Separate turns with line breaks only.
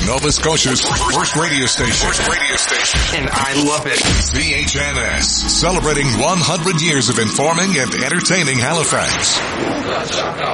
Nova Scotia's first radio station.
And I love it.
CHNS, celebrating 100 years of informing and entertaining Halifax.